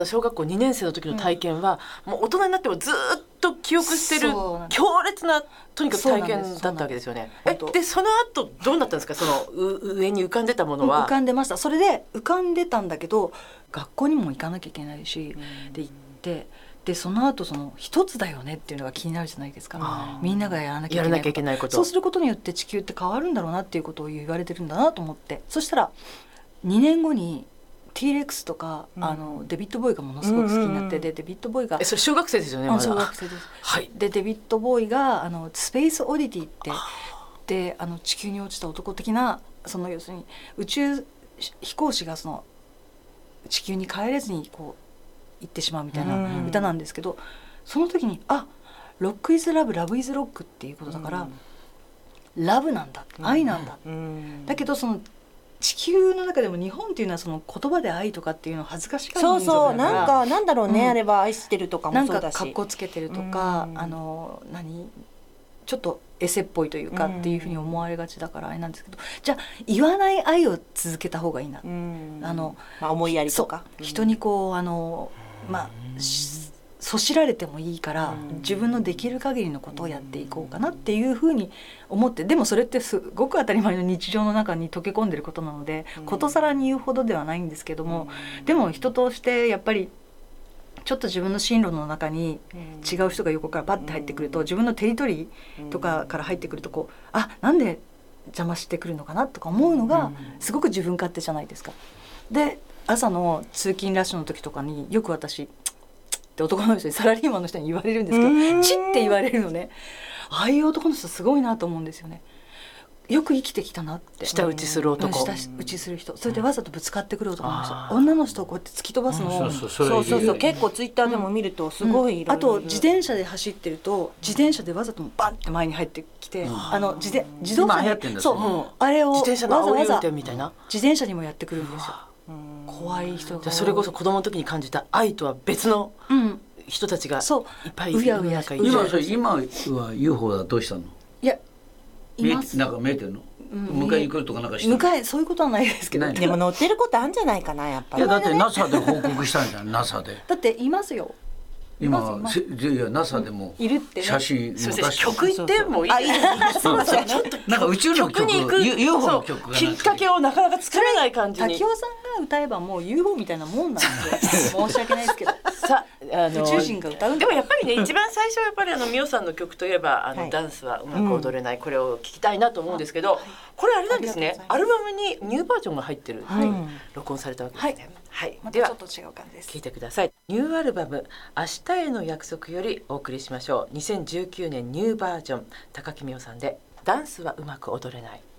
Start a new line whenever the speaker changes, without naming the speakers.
小学校2年生の時の体験は、もう大人になってもずっと記憶してる強烈なとにかく体験だったわけですよね。でその後どうなったんですか？その上に浮かんでたものは。
浮かんでました。それで浮かんでたんだけど、学校にも行かなきゃいけないし、で行って、でその後その一つだよねっていうのが気になるじゃないですか。みんながやらなきゃいけないこと、そうすることによって地球って変わるんだろうなっていうことを言われてるんだなと思って、そしたら2年後にT-Rex とか、デビッド・ボーイがものすごく好きになって、でデビッド・ボーイが
それ小学生ですよね。まだ
小学生です、
はい、
でデビッド・ボーイがスペース・オディティってで地球に落ちた男的な、その要するに宇宙飛行士がその地球に帰れずにこう行ってしまうみたいな歌なんですけど、その時にロック・イズ・ラブ、ラブ・イズ・ロックっていうことだから、ラブなんだ、愛なんだ、だけどその地球の中でも日本っていうのはその言葉で愛とかっていうのを恥ずかしがる民族だから、
なんだろうね、あれば愛してるとかもそうだし、
なんか格好つけてるとか、ちょっとエセっぽいというかっていうふうに思われがちだからあれなんですけど、じゃあ言わない愛を続けた方がいいな、
思いやりとか、
人にこうそしられてもいいから、自分のできる限りのことをやっていこうかなっていうふうに思って、でもそれってすごく当たり前の日常の中に溶け込んでることなので、ことさらに言うほどではないんですけども、でも人としてやっぱりちょっと自分の進路の中に違う人が横からバッて入ってくると、自分のテリトリーとかから入ってくるとこう、なんで邪魔してくるのかなとか思うのがすごく自分勝手じゃないですか。で朝の通勤ラッシュの時とかによく私って男の人に、サラリーマンの人に言われるんですけど、チって言われるのね。ああいう男の人すごいなと思うんですよね。よく生きてきたなって。
舌打ちする男、
舌打ちする人、それでわざとぶつかってくる男の人、女の人をこうやって突き飛ばすのを、
そう結構ツイッターでも見るとすごいいろいろ、
あと自転車で走ってると、自転車でわざとバンって前に入ってきて、自動車であれをわざわざ自転車にもやってくるんですよ。怖い人が。
じゃそれこそ子供の時に感じた愛とは別の人たちがいっぱいいる中に。
今は UFO はどうしたの？
いや、います。
なんか見えてるの？迎えに来るとかなんかしてる？
そういうことはないですけど、
でも乗ってることあるんじゃないかな、やっぱり。
いやだって NASA で報告したんじゃん。NASA で
だっていますよ。
今いや NASA でも写真
も出して、曲行ってもいい？
なんか宇宙の曲、UFO の曲が
きっかけをなかなかつかめない感じに。
滝尾さんが歌えばもう UFO みたいなもんなんですよ。申し訳ないですけど。宇宙人が歌うんだ。
でもやっぱりね、一番最初はやっぱり美桜さんの曲といえばダンスはうまく踊れない、これを聞きたいなと思うんですけど、これあれなんですね、アルバムにニューバージョンが入ってる、録音されたわけですね。はい、
またちょっと違う感じです。
聞いてください。ニューアルバム明日への約束よりお送りしましょう。2019年ニューバージョン、高木美桜さんでダンスはうまく踊れない。